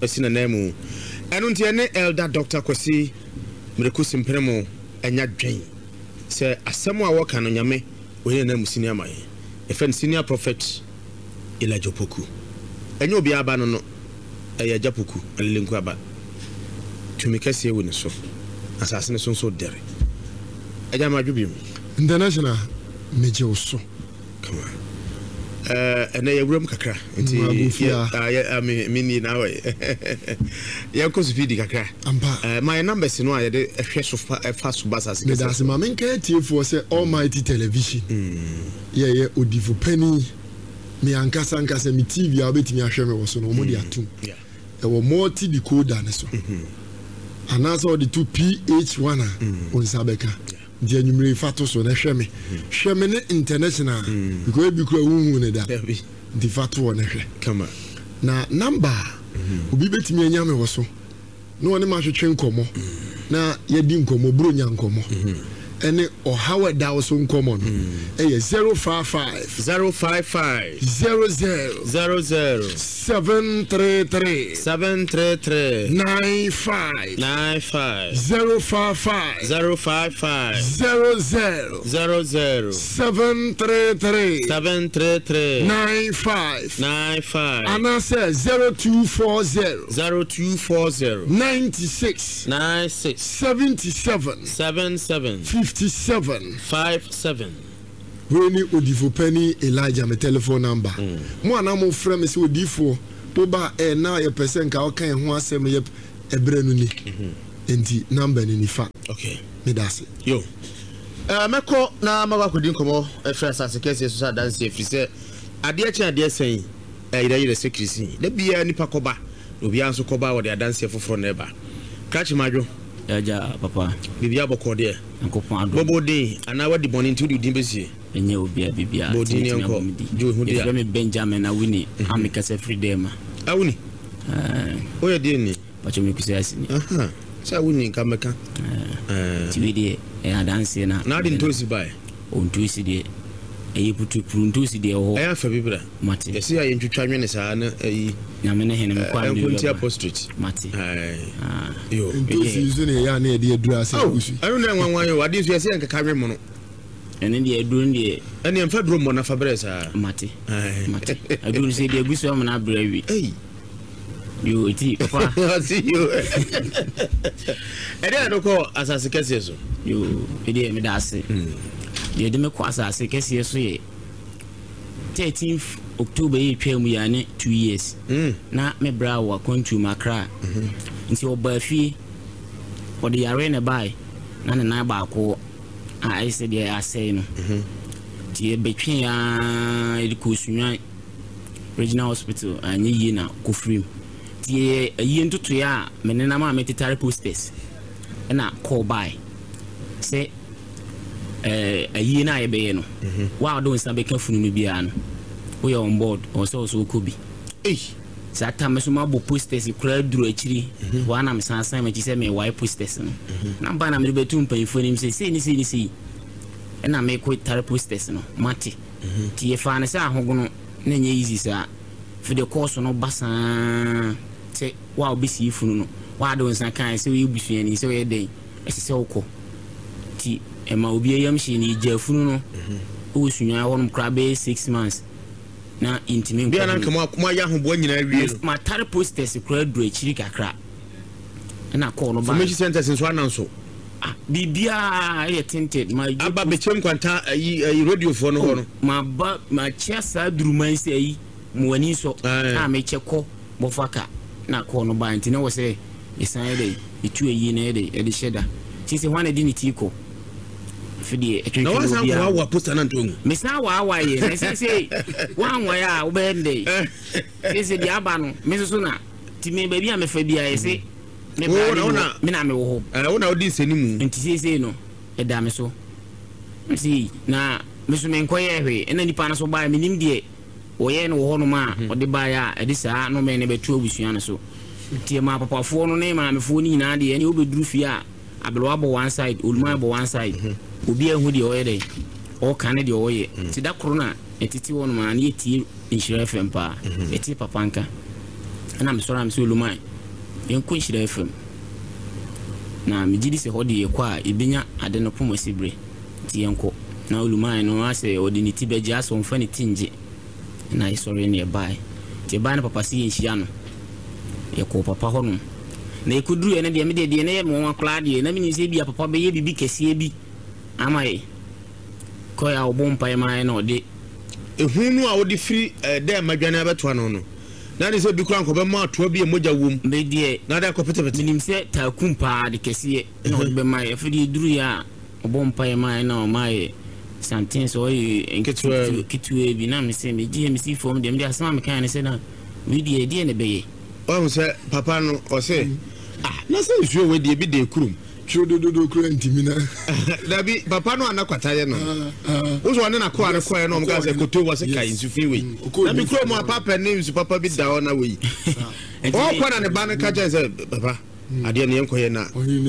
asina namu enu ntie ne elder Dr. Kwesi Mreku Simpremo enya dwen se asemo a woka no nyame oye na musini amaye efen senior prophet Elijah Opoku enye obi aba no eye Japoku alelenku aba tumi kase ewu ne so asase ne so dere eja ma dwubi international meje oso come on ene ye wuram kakra nti ya mini na we ya ko speed kakra my numbers no a ye de ehwe so fast basas me das ma men ka tie for say almighty television ye odifu pani me ankasa mi TV a obetimi ahwe me wo so no mo di atum e wo multi decoder ne so anaso the 2PH1 on sabeka the enumerate fato so na hwe me ne international because e bi kura wu ne da the fato na hwe come on na number obi betimi anya me wo so no one ma hwetwe nkomo na ye di nkomo bro nya nkomo ene ohawe da wo so nkomo no e ye 055 00 733 95 055 00 733 95 and say 0240 96 77 57 Reni Odifo Penny Elijah my telephone number. Mo anamo frɛ me se Odifo boba na ye person ka o kan ho asɛm ye ebrenu ni. Enti number ni fa. Okay. Me dase. Yo. Meko na magakodi nkomo efra asase kese so sa dance efri se ade cha ade sen ire secrecy. Da bia nipa koba. Obi anso koba wo de dance foforo na eba. Kachi madwo. Yaja papa. Bibia bokode. Nkopon ado. Bobode ana wadi boni nti di besie. Enye obia bibia. Bodi ni enko. Jo hu dia. Me Benjamin awini amikase freedom. Awuni. Oye die ni. Pacho me kusi asini. Sa awuni kameka. Tibidi dance na. Na di ntosi bai. O ntosi de putu ntosi de ho. Fa bibra. Mate. Yesi ya ntwitwa nwene sa na nyame ne hene me kwa ndi. Enkunti apostate. Mate. Yo. Ntosi yuzu ne ya na e de adura ase kusu. Anu na nwanwan yo ade so yesi enka nwe mo no. Ene de aduru ndi ene emfa duro mo na fabresa. Mate. Aduru se de agusu am na brawi. You iti papa. See you. Ede adoko asase kese so. Yo ede me da ase. De me kwa asase kese so ye 13th October ye twam ya ne 2 years. Na me bra wa kontu makra. Nti oba fie odi yare ne bai na ne na ba ko I said de asay no. Ti betwe ya edikosunwan regional hospital anyi yi na kofrim. Ti yi ntutu ya menena ma metitare posters na call by say ayi na yebe no wa do nsa be kafunu no bia no we on board o so kobi sata mesuma bo posters kura duro akiri wa na mesansan me se me why posters no na ba na me betum panfo nim se ni na me ko tare posters no mate ti e fa na se ahogono na nye easy sa for the course no basa se wa obisi funu no wa do nsa kan se we busuan ni se we den se okọ ti e ma obi eyam shi ni jafunu no o sunya wonum kra be 6 months na intimi bia na kama ya hobo nyina wie no ma tare posters kra duro chiri kakra na call no ba information center sinso ananso bibia ye tinted ma aba bechem kwanta ayi radio for no ho no ma chia sa duruman se ayi mo wani so me cheko bofaka na call no ba ntine wo se isan dey itu ayi na dey sheda sisi wane di ni tiko fidi na wa poster na ntongu mesa wa ye na sisi wa ya wo be ndey sisi di aba no meso na timi ba bia me fa bia ye se me ba me na me wo ho wona odi senimu nti sisi no e da me so si na meso me nkoye hwe ena nipa na so ba me nim de wo ye no wo ho no ma o de ba ya e de saa no me ne betu obusua na so tie ma papafo no ne ma me fo ni na de ene obeduru fia abelwa bo one side oluma bo one side obi ehu de oye de o kan de oye ti da korona etiti won ma na eti insure FM pa eti papanka na me sora me so oluma yɛnkɔ nhyira FM na megye di sɛ hɔ de yɛkɔ a ɛbɛnya ade no poma sibre nti yɛnkɔ na oluman no asɛ ɔde ne ti bɛgye asɛ ɔmfa ne ti ngye na yɛsɔre ne yɛbae nti yɛbae no papa sɛ yɛnhyia no yɛkɔ papa hɔ nom na yɛkɔduru yɛ no deɛ mede deɛ ne yɛ mɔwa koraa deɛ na menim sɛ bia papa bɛyɛ biribi kɛseɛ bi ama yɛ kɔɛ a wɔbɔ mpaeɛ ma na ɔde ɛhu no a wode firi dɛ madwane abɛtoa no no na ne sɛ bi kora nkɔbɛma atoa bi ɛmogya wom bɛdeɛ na de akɔpetepete menim sɛ taakum paa de kɛseɛ na ɔde bɛma yɛ afei deɛ duru yɛ a ɔbɔ mpaeɛ ma na ɔma yɛ something so ketewa bi na mesɛ megye mesi fam deɛ mede asɛm a mekae ne sɛ na wedeɛ deɛ ne bɛyɛ ɔhu sɛ papa no ɔsɛ na sɛ nsuo wei deɛ bi de kurom dodo kura ntimi na dabi papa no anakwataye no wo so ɔne na kɔ ane kɔɛ no ɔmka sɛ koto wɔ sɛ ka nsu fi wei na bi kurom a papa ne nsu papa bi da hɔ na wei ɔkɔ na ne ba no ka kyɛ sɛ papa adeɛ ne yɛnkɔyɛ na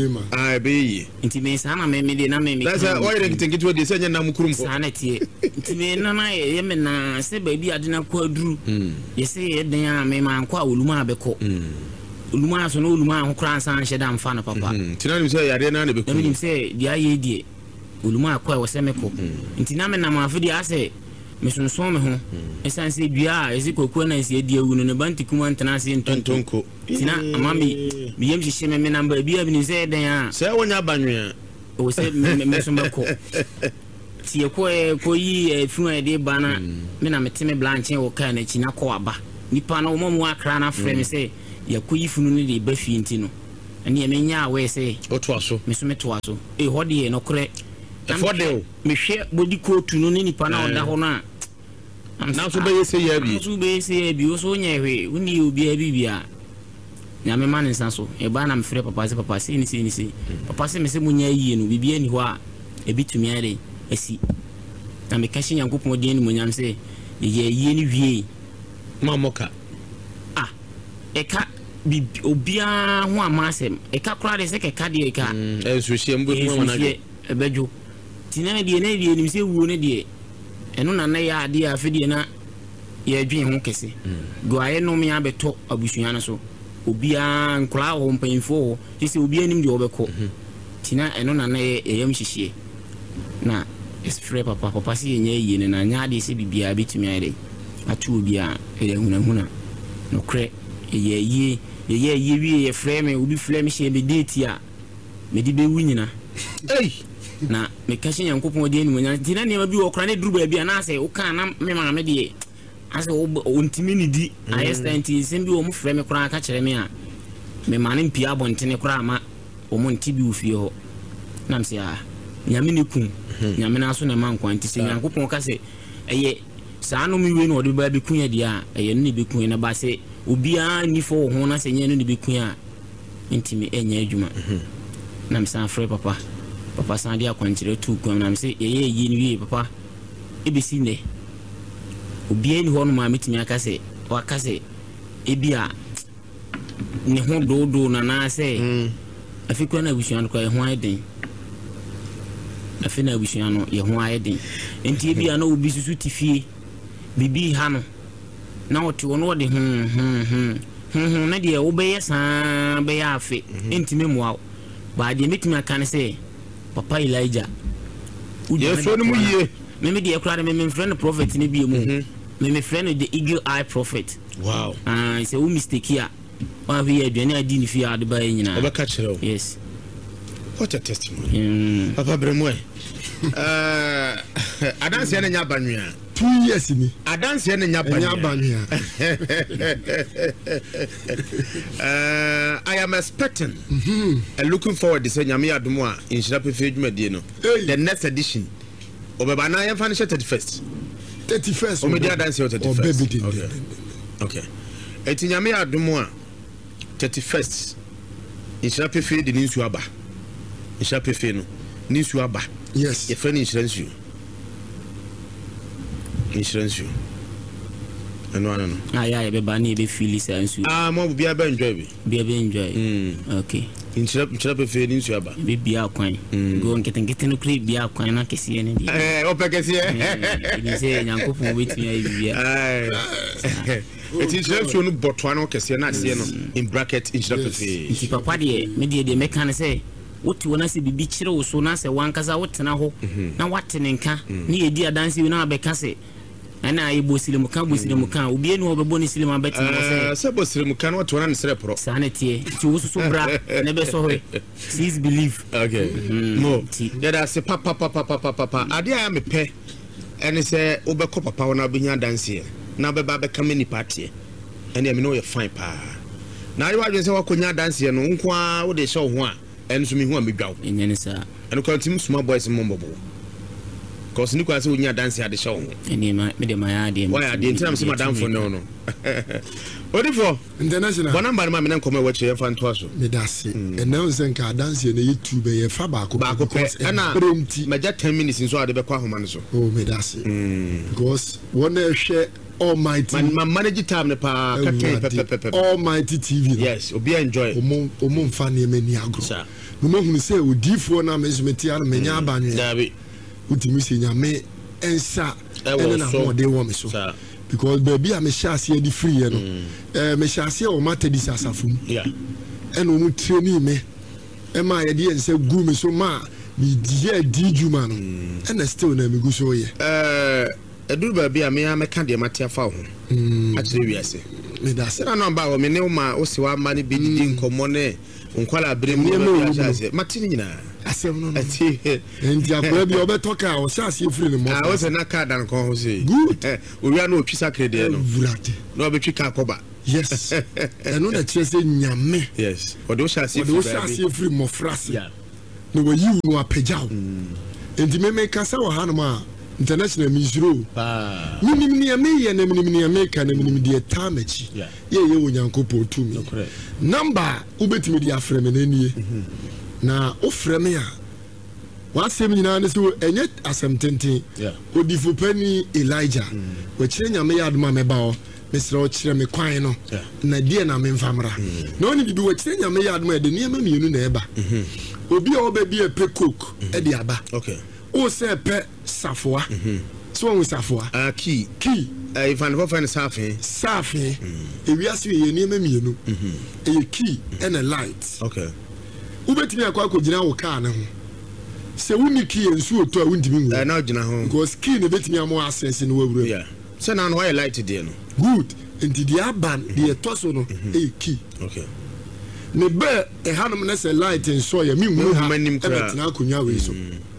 ɛbɛyɛ nti me saa na memede na sɛ ɔyɛ nketenkete wɔ deɛ sɛ nyɛ nam kurom saa na teɛ nti me nana yɛ me na sɛ baabi ade no kɔ aduru yɛsɛ yɛden a memankɔ a ɔluma a bɛkɔ ɔluma so na ɔluma ho koraa nsa nhyɛ da mfa no papa nti na nim sɛ yadeɛ no na bɛku menim sɛ deɛ ayɛ deɛ ɔluma akɔ a wɔ sɛ mekɔ nti na menam afe deɛ asɛ mesonson me ho ɛsiane sɛ dua a ɛsɛ kɔkua na ɛsi adi awu no ne ba nti kuma ntena ase ntontonko nti na ama meyam hyehyɛ me menam baabi a menim sɛ ɛdɛn a sɛ wonya abanwea ɛwɔ sɛ me so bɛkɔ nti yɛkɔyi funu a yɛde ba na me na mete me blanche wɔ kaa n'akyi na kɔ aba nipa no wɔma mu akra no afrɛ me sɛ yɛkɔyi funu no de ba fie nti no ɛne ɛmenya a wɔyɛ sɛ wotoa so me so metoa so hɔ deɛ nokorɛ ɛfɔde mehwɛ body coat no ne nipa na ɔda hɔ no a na so bɛyɛ sɛ yɛ bi so bɛyɛ sɛ yɛ bi wo so nyɛ hwe woni obiara bibia nyame ma ne nsa so ɛba na mefrɛ papa sɛ ni sɛ papa sɛ me sɛ munya yie no bibia ni hɔ a ɛbi tumi ayɛ asi na meka hye nyankopɔn deɛ ni monyam sɛ yɛ yie no wie ma moka ɛka obiara ho ama asɛm ɛka koraa de sɛ kɛka deɛ ɛka ɛnsuhyia mbɛfuma wanagye ɛbɛdwo nti na deɛ nim sɛ wuo no deɛ ɛno na yɛ adeɛ a afei deɛ na yɛdwen ho kɛse guayɛ nom yɛ abɛtɔ abusua no so obiara nkoraa wɔ mpanyimfoɔ hɔ sɛ obiara nim deɛ wɔbɛkɔ nti na ɛno na yɛyam hyehyeɛ na ɛsfrɛ papa sɛ yɛnyɛ yie no na nyɛ adeɛ sɛ biribiara bɛtumi ayɛ dɛ ato obi a ɛyɛ hunahuna nokorɛ yɛyɛ yie wie yɛfrɛ me obi frɛ me hyɛ bɛdeeti a mede bɛwu nyina na meka hyɛ nyankopɔn deɛ animuonyam nti na nneɛma bi wɔ kora ne duru baabi a na sɛ wokaa na me maame deɛ asɛ ɔntimi ne di ayɛ sɛ nti nsɛm bi wɔ mo frɛ me koraa ka kyerɛ me a mema ne mpia abɔntene koraa ma ɔmo nte bi wɔ fie hɔ nam sɛ nyame ne kum nyame no aso ne ma nkwa nti sɛ nyankopɔn ka sɛ ɛyɛ saa no mewei no ɔde baa bɛku yɛ deɛ a ɛyɛ no ne bɛku na ba sɛ obiara nifo wɔ ho na sɛ nyɛ no ne bɛku a ntimi ɛnyɛ adwuma nam san frɛ papa san de akwankyerɛ tu kwam nam sɛ yɛyɛ yie no wie papa ɛbɛsi nnɛ obiara ni hɔ no ma metumi aka sɛ waka sɛ ebi a ne ho doodoo nanaasɛ afi kora na abusua no kora yɛ ho ayɛ den afi na abusua no yɛ ho ayɛ den nti ebi a na obi susu ti fie bibi ha no na ɔte wɔ no wɔde na deɛ wobɛyɛ saa bɛyɛ afe ntimi mmoa ba deɛ metumi aka ne sɛ papa Elijah yɛso no mu yie meme deɛ kora de memfrɛ no prophet no bie mu memefrɛ no the eagle eye prophet wow sɛ wo mistake a wahwɛ yɛ aduane adi ne fie a wode baɛ nyinaa wobɛka kyerɛ wo yes what a testimony papa berɛ mu adanseɛ no nyɛ abanwea 2 years ni adanseɛ no nyɛ abanwea I am expecting and looking forward to say nyame adom a nhyira pɛfɛ dwumadie no the next edition obɛba na yɛmfa no hyɛ 31st ɔmɛdi adanseɛ 31st okay ɛti nyame adom a 31st nhyira pɛfɛ de ne nsuo aba nhyira pɛfɛ no ne nsuo aba yes yɛfrɛ no nhyira nsuo insurance and one no yeah beba na be feel is ansu mo bia be enjoy be enjoy okay insurance be feel nsu aba be bia kwan go nkete no kre bia kwan na kese ne dia o pe kese ni se nyankopon obetumi ayi bia It is just you but one okay say na say no in bracket instructive. Nti papa de me de meka ne say wote wona se bibi kire wo so na se wankaza wotena ho na watene nka na yedi adanse na abeka se ana ibo silimu kan obi enu obebo ni silimu abeti na se bo silimu kan what one nsere pro sanetie ti wo so bra na be so he please believe okay no yeah say papa ade a me pe ene se obekọ papa wona benya dance na be ba be ka many party ene me no you fine pa na ayi wadwe se wakonya dance no nko wo de show ho a ene so me hu a medwaw enye ne sa ene ko tim small boys mombobo cause ni kwa se wonya dance ade show ene ma me de ma ya de why ade ntina me madam for no odifo international bona mba ma me nko ma wache ye fan to aso me dase ene unsen ka dance na YouTube ye fa ba ko pe ana maja 10 minutes nso ade be kwa homa no so oh me dase because one hwe Almighty man manage time ne pa ka Almighty TV yes obi enjoy omo mfa ne mani agro no mahunu se odifo na mesmeti ara menya abanwe dabi utimi se nyame ensa ene na ho de wo me so because baby am shase di free no me shase o mata di sasafum yeah ene o mu training me e ma ye de ensa gu me so ma mi di juma no ene still na me gu so ye eduru baby am ya me ka de matia fa ho akire wiase me da se na no ba wo me ne ma o se wa ma ne bi di nkomo ne nkwala abrem ne shase matini nyina asem no ati enti akwa bi obetoka o shase free ne mo o se na ka dan ko ho se good owia na otwi sakrede no vulate no obetwi ka akoba yes eno na kire se nyame yes o do shase free mo frase no we you no apejaw enti me kasa wo hanoma international misro minim ni ame na minim ni ame ka na minim die tamachi ye wonyankopo tumi number ubetimi di afreme na nie na ofreme a wasem nyina ne so enye asemtenten odifo pani Elijah we kire nyame ya adoma meba o mesra o kire me kwan no na die na me mfamra na oni bibi we kire nyame ya adoma de niam mienu na eba obi a obabi e pe coke e di aba okay o se pe safoa so won safoa key ifan for fan safi ewiase ye niam mienu e key and a light okay ubetimi akwa akogina wo car ne ho se wuni key ensu oto a wundimi nwu na ogina ho because key ne betimi amo access ne wawura yeah se na no why light dey no good enti the aban the toso no e key okay ne be e hanom na se light enso ya mi nwu ha e betina akonya we so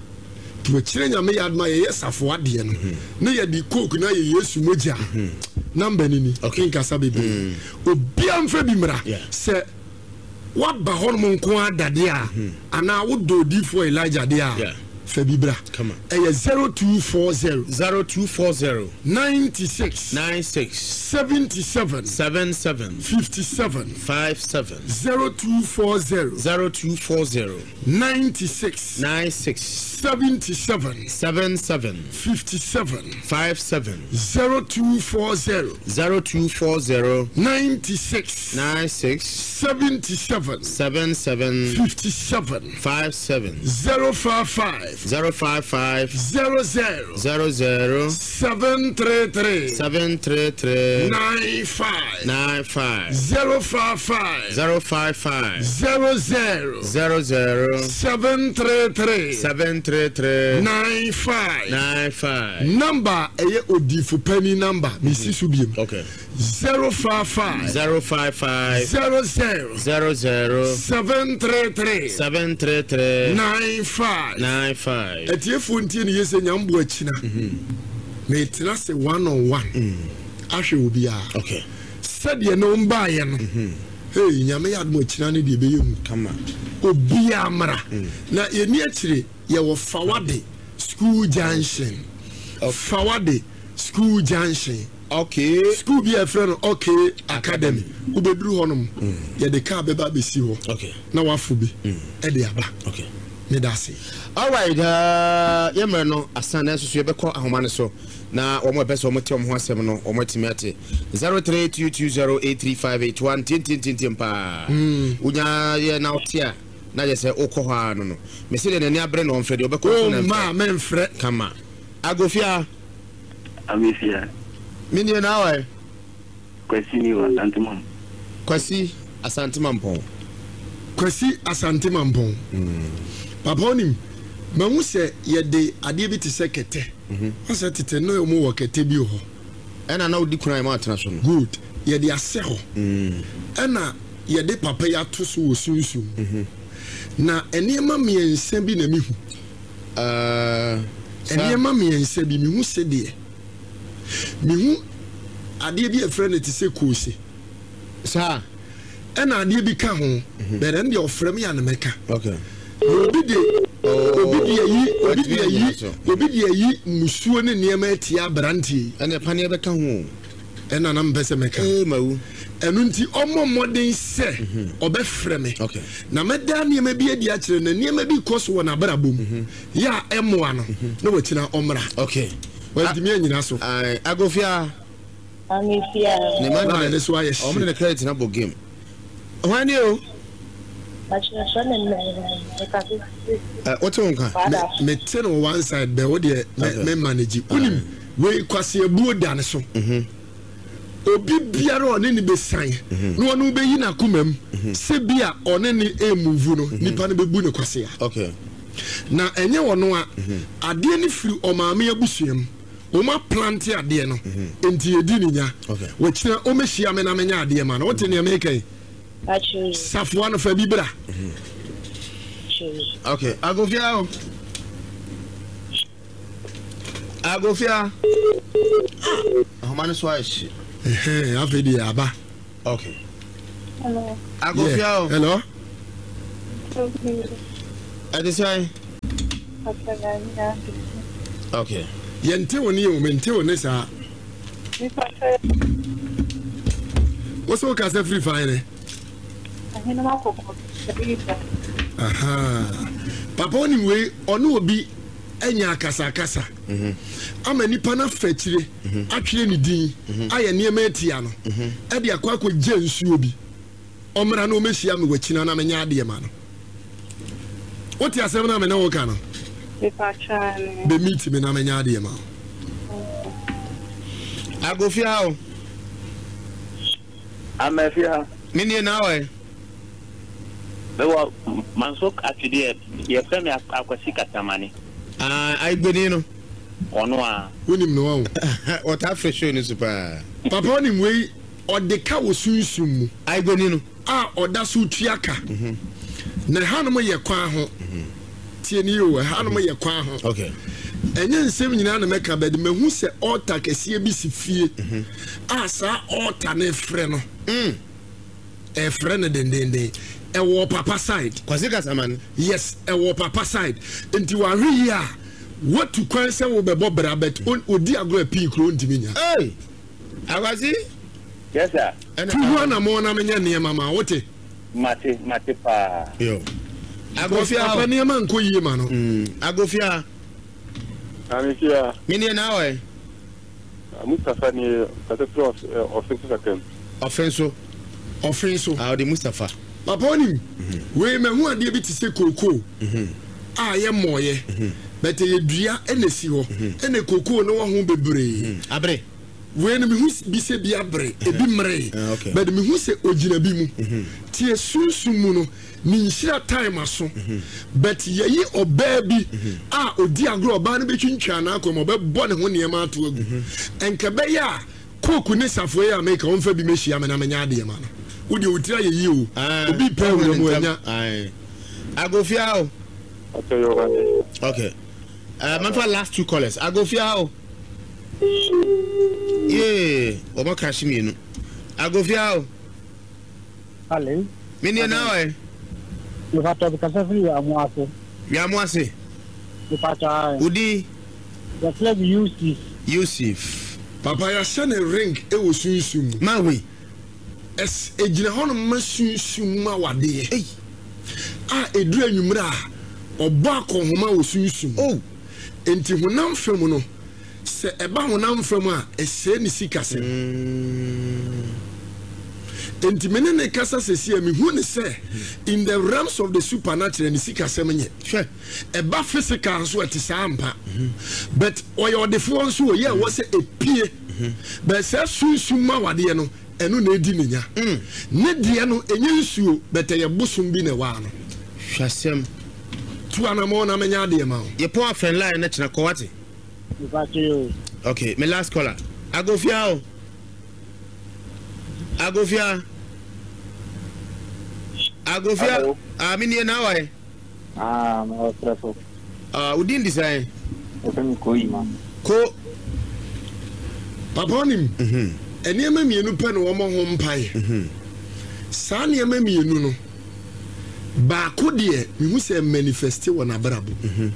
to kire nyame yadma ye safo ade no na ye di coke na ye Yesu moja number nini kinka sabebe obi amfa bi mra se what ba hormone ko adade a ana wo do di for Elijah de a fa bi bra come on 0240 96 77 57 0240 96 77 57 0240 96 77 57 055 00 733 95 055 00 733 95 number eye odifo penny number misi subiem okay 055 00 733 95 etiefo ntie ne yese nyambo akina me tena se one on one ahwe obi a okay said ye no mba ye no hey nyame yadmo akina ne de beyem kama obi amra na ye ni akire ye wo Fawade school junction Fawade school junction okay school be a friend okay academy ubeduru honom ye de ka beba besi ho okay na wafu bi e de aba okay me da se all right yemre no asana so ye bekọ ahomane so na omo ebeso omo ti omo ho asem no omo timi ate 0322083581 tintintintim pa unya ye na otia na je se okọ ha no me se de nani abre no mfrede obekọ na ma men fre kama agofia amifia mini na wa Kwesi ni wa Santimam. Kwesi Asantimampon. Kwesi Asantimampon. Papa onim mahu se yede ade bi te se kete. Asa tete no yo mu wo kete bi ho. Ena na odi kuna ma atena so no. Good. Yede ase ho. Ena yede papa ya to so wo sunsun. Na enema miensa bi na mihu. Enema miensa bi mihu se de. Mihu ade bi efre ne te se koose. Sa ena ade bi ka ho. Bere ndi ofrem ya na meka. Okay. Obi de yi musuo ne niema etia branti. Ena pane be ka ho. Ena na mpese meka. Mawu. Enu nti omomoden se obefrɛ me. Okay. Na meda niema bi adi akire na niema bi koso wɔ na brabom. Ya emoa no. Na wɔkina omra. Okay. Wa di me anyina so. Agofia. Amifia. Ne man na so aye. Omre ne credit na bo game. When you What's me tell on one side be what me manage. Unim we kwase abuo dan so. Obi biara one ni be san. No one be yi na kumam. Se bia one ni e move no nipa no be bu ne kwase a. Okay. Na enye wono a ade ni firi o maame abusuam. O ma plant ade no. Enti edi ni nya. We kire o mehia me na menya ade ma no. What ne make kai? Safwan for Bibra. Okay, Agofia. Agofia. How many swice? Afedi aba. Okay. Hello. Agofia. Hello. I say. Okay. Yente woni o mente woni sa. What's so ka say free fire? Aha. Papa oni we ono obi enya akasa ama nipa na fachire atwere ni din aye niema etia no e de akwa je nsuo bi omra na o mehia me wakina na menya ade ma no oti asem na me na wo ka no be meet me na menya ade ma Agofia o Amefia. Mini na we Bewa Mansok atide ye frame akwasi katamani. Ai gbeni no. Ono a. Wonim no wa. What after show ni super. Papa onim we odeka wo sunsun mu. Ai gbeni no. Oda so tuaka. Na hanom ye kwan ho. Tie ni o hanom ye kwan ho. Okay. Enye nsem nyina na meka bed mehu se altar kese bi si fie. Sa altar na efre no. Efre na dendende. Ewo papa side. Kwasi kasamani. Yes, ewo papa side. Enti wa hwi ya. What to kwan se wo bebo bra bet odi agro pi kro ntimi nya. Hey. Agwasi? Yes sir. Tuwa na mo na menya ne mama wote. Mate pa. Yo. Agofia apa ne ma nko yie ma no. Agofia. Amefia. Mini na we. Mustafa ni katapro Offenso. The Mustafa. Papa onim we mehu ade bi te se koko ye moye but ye dua enesi ho ene koko no wo ho bebre Abre we ne mehu bi se bi abre ebi mre but mehu se ogina bi mu tie sunsun mu no ni nhira time aso but ye yi oba bi odi agro oba no betwintwa na akọ mo be bo ne ho ne ma ato agu enka be ya koko ne safo ya make on fa bi mehia me na menya ade ma no Udi utira ye yi o. Obi pe wo mo anya. Agofia o. Okay. Man for last two callers. Agofia o. Yeah, o ma crash me no. Agofia o. Hello. Mini na we. You have to because of you amuase. Ya amuase. You pata. Udi. The club Yusuf. Papa ya sene ring e wo sunsun. Mawe. Ejina hono masunsun ma wade edura nwumra obo akohoma wo sunsun enti honam fam no se eba honam fam a ese ni sikase enti menene kasa sesi ami hu ne se in the realms of the supernatural ni sikase menye hwe eba physical so etisampa but oyo defo nso ye wo se epie but se sunsun ma wade no eno na edi nya ne de no enye nsuo bete ye bosom bi na wa no hwasem tu anamo na menya de ma ye po a friend line na china ko wate okay my last caller Agofia amini na why no stressful udin design open koima ko paponim eniema mienu pe no wo mo ho mpae saa niema mienu no ba ko de mehu se manifest won abrabo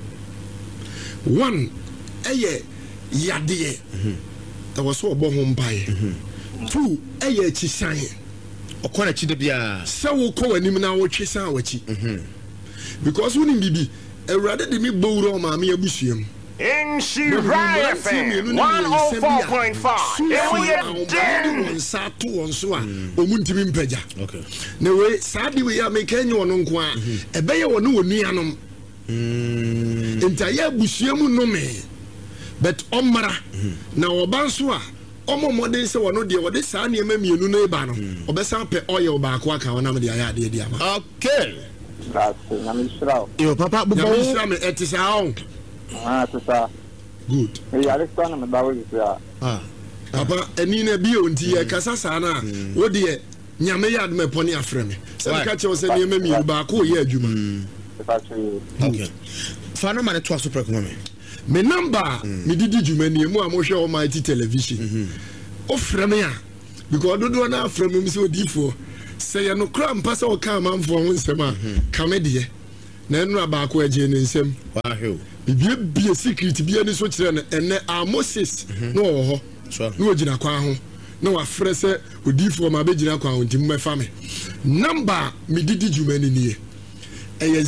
one eye yade that was so obo ho mpae two eye chisan okona chi de bia se wo ko anim na wo twisan wachi because woni bibi awurade de mi bowro ma me abusuam in Shiraya FM 104.5 and Sato on so a omuntimi mpaja okay na we saadi we ya make enye wono nko a ebe ye wono wonuanom entaye abusuam no me but omara na obanso a omomode se wono de wode saa ne mienu no eba no obesa pe oil ba ko aka wona me de aya de ama okay that's na me shrao yo papa bubo me etisa on tata good e Alexander me dawo ya papa eni na bi onti e kasa saa na wo de nyame yad me poni afreme se ka che wo se ne ma mi ba ko ye adwuma okay fa no mane to aso prekoma me number me didi dwuma ni mu a mo hwe Almighty television o freme a because dodo na afreme mi se odifo se ye no kra mpa se o ka manfo ho nsem a kamede na enu abako agye ne nsem wa hew bibie secret bia ni so kire na ene Moses no ho no ogina kwa ho na wa frese odifo ma be gina kwa ho ntim mefa me number me didi dwuma ni nie eye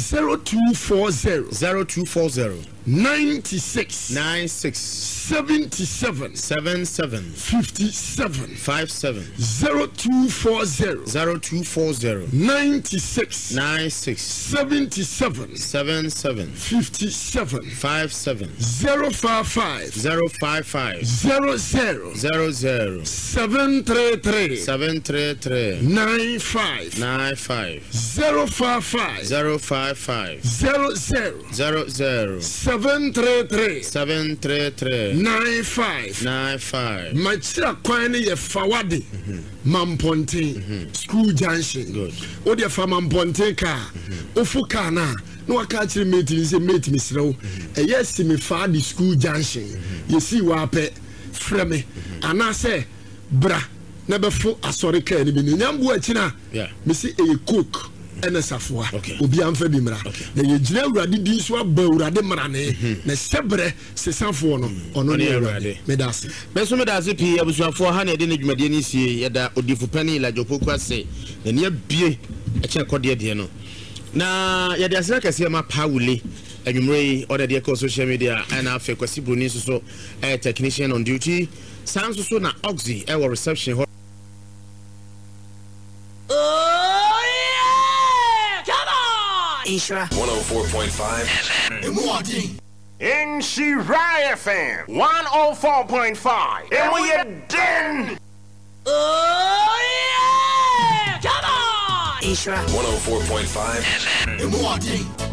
0240 96 77 57 0240 96 77 57 055 00 733 95 055 00 733 95 machira kwan ye fawade Mamponte school junction good o de fa Mamponte ka ofuka na waka chiri mate say mate misrew yes me fa the school junction you see wa pe freme ana say bra na befo asore ka ni bi nyambo akina me see e cook ene safua obi amfa bi mra na ye gina awurade din so aba awurade mra ne na sebre sesafo no ono ne awurade medase pi abusuafo ha na de ne dwumade ni sie ye da odifo pani la jopoku ase na ne abie e che kode de no na ye de asira kase ma pawule anwumre order de ko social media and afa kwasi broni so technician on duty sounds so na oxy e reception Ishra 104.5 in Shiraya FM 104.5 and we are done. Oh yeah, come on. Ishra 104.5